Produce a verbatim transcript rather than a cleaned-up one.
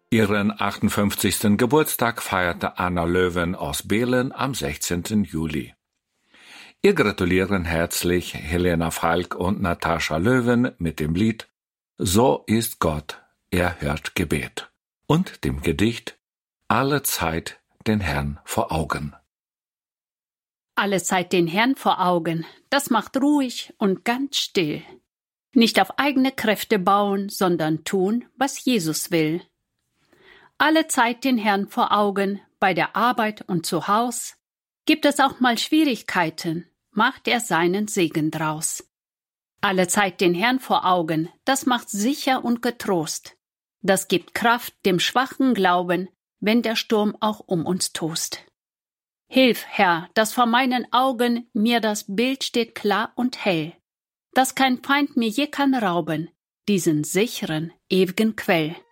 Ihren achtundfünfzigsten Geburtstag feierte Anna Löwen aus Behlen am sechzehnten Juli. Ihr gratulieren herzlich Helena Falk und Natascha Löwen mit dem Lied »So ist Gott, er hört Gebet« und dem Gedicht »Alle Zeit den Herrn vor Augen«. Alle Zeit den Herrn vor Augen, das macht ruhig und ganz still. Nicht auf eigene Kräfte bauen, sondern tun, was Jesus will. Alle Zeit den Herrn vor Augen, bei der Arbeit und zu Haus. Gibt es auch mal Schwierigkeiten, macht er seinen Segen draus. Alle Zeit den Herrn vor Augen, das macht sicher und getrost. Das gibt Kraft dem schwachen Glauben, wenn der Sturm auch um uns tost. Hilf, Herr, dass vor meinen Augen mir das Bild steht klar und hell, dass kein Feind mir je kann rauben, diesen sicheren, ewigen Quell.